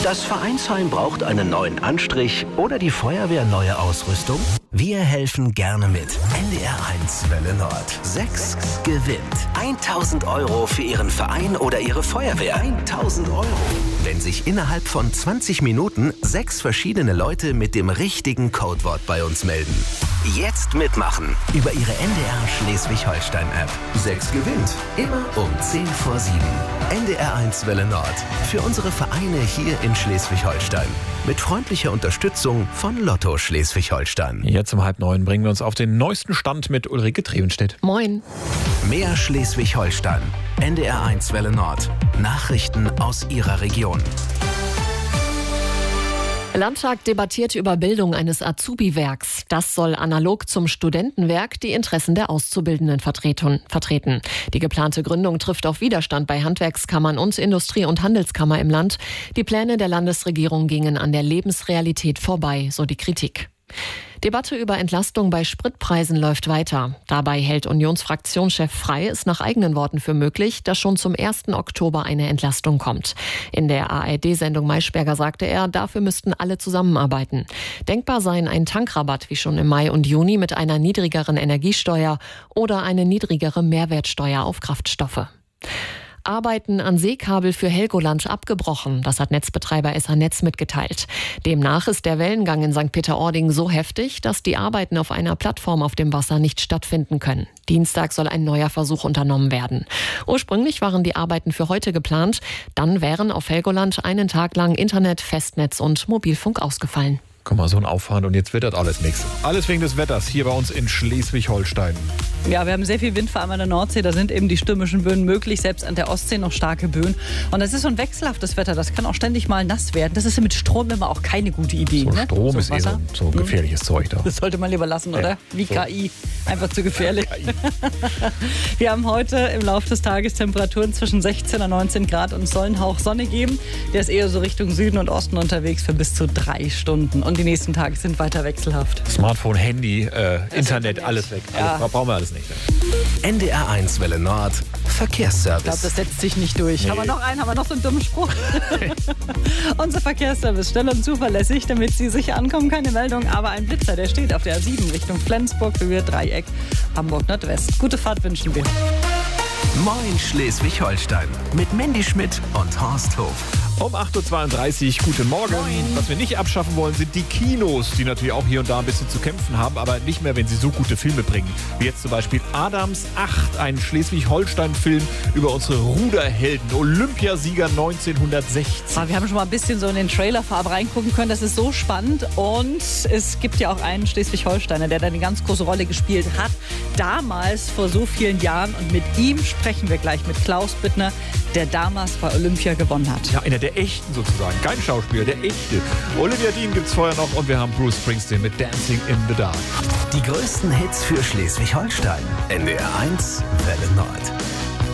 Das Vereinsheim braucht einen neuen Anstrich oder die Feuerwehr neue Ausrüstung? Wir helfen gerne mit. NDR1 Welle Nord. 6 gewinnt 1.000 € für Ihren Verein oder Ihre Feuerwehr. 1.000 €. Wenn sich innerhalb von 20 Minuten 6 verschiedene Leute mit dem richtigen Codewort bei uns melden. Jetzt mitmachen über Ihre NDR Schleswig-Holstein-App. 6 gewinnt. Immer um 10 vor 7. NDR1 Welle Nord. Für unsere Vereine hier in Schleswig-Holstein. Mit freundlicher Unterstützung von Lotto Schleswig-Holstein. Jetzt um 8:30 bringen wir uns auf den neuesten Stand mit Ulrike Trevenstedt. Moin. Mehr Schleswig-Holstein. NDR1 Welle Nord. Nachrichten aus Ihrer Region. Landtag debattiert über Bildung eines Azubi-Werks. Das soll analog zum Studentenwerk die Interessen der Auszubildenden vertreten. Die geplante Gründung trifft auf Widerstand bei Handwerkskammern und Industrie- und Handelskammer im Land. Die Pläne der Landesregierung gingen an der Lebensrealität vorbei, so die Kritik. Debatte über Entlastung bei Spritpreisen läuft weiter. Dabei hält Unionsfraktionschef Frey es nach eigenen Worten für möglich, dass schon zum 1. Oktober eine Entlastung kommt. In der ARD-Sendung Maischberger sagte er, dafür müssten alle zusammenarbeiten. Denkbar seien ein Tankrabatt wie schon im Mai und Juni mit einer niedrigeren Energiesteuer oder eine niedrigere Mehrwertsteuer auf Kraftstoffe. Arbeiten an Seekabel für Helgoland abgebrochen. Das hat Netzbetreiber SA Netz mitgeteilt. Demnach ist der Wellengang in St. Peter-Ording so heftig, dass die Arbeiten auf einer Plattform auf dem Wasser nicht stattfinden können. Dienstag soll ein neuer Versuch unternommen werden. Ursprünglich waren die Arbeiten für heute geplant. Dann wären auf Helgoland einen Tag lang Internet, Festnetz und Mobilfunk ausgefallen. Guck mal, so ein Aufwand und jetzt wird das alles nichts. Alles wegen des Wetters hier bei uns in Schleswig-Holstein. Ja, wir haben sehr viel Wind, vor allem an der Nordsee. Da sind eben die stürmischen Böen möglich, selbst an der Ostsee noch starke Böen. Und das ist so ein wechselhaftes Wetter, das kann auch ständig mal nass werden. Das ist ja mit Strom immer auch keine gute Idee. So ne? Strom ist so gefährliches Zeug da. Das sollte man lieber lassen, oder? Wie so. KI. Einfach zu gefährlich. Wir haben heute im Laufe des Tages Temperaturen zwischen 16 und 19 Grad und es soll einen Hauch Sonne geben. Der ist eher so Richtung Süden und Osten unterwegs für bis zu 3 Stunden. Und die nächsten Tage sind weiter wechselhaft. Smartphone, Handy, Internet, alles weg. Ja. Alles, brauchen wir alles nicht. NDR1 Welle Nord. Verkehrsservice. Ich glaube, das setzt sich nicht durch. Nee. Haben wir noch so einen dummen Spruch? Unser Verkehrsservice, schnell und zuverlässig, damit Sie sicher ankommen. Keine Meldung, aber ein Blitzer, der steht auf der A7 Richtung Flensburg, Höhe Dreieck, Hamburg Nordwest. Gute Fahrt wünschen wir. Moin Schleswig-Holstein mit Mandy Schmidt und Horst Hof. Um 8:32 Uhr, guten Morgen. Moin. Was wir nicht abschaffen wollen, sind die Kinos, die natürlich auch hier und da ein bisschen zu kämpfen haben, aber nicht mehr, wenn sie so gute Filme bringen. Wie jetzt zum Beispiel Adams 8, ein Schleswig-Holstein-Film über unsere Ruderhelden, Olympiasieger 1960. Wir haben schon mal ein bisschen so in den Trailer vorab reingucken können. Das ist so spannend. Und es gibt ja auch einen Schleswig-Holsteiner, der da eine ganz große Rolle gespielt hat. Damals, vor so vielen Jahren. Und mit ihm sprechen wir gleich, mit Klaus Bittner, der damals bei Olympia gewonnen hat. Ja, einer der Echten sozusagen. Kein Schauspieler, der Echte. Olivia Dean gibt's vorher noch und wir haben Bruce Springsteen mit Dancing in the Dark. Die größten Hits für Schleswig-Holstein. NDR1 Welle Nord.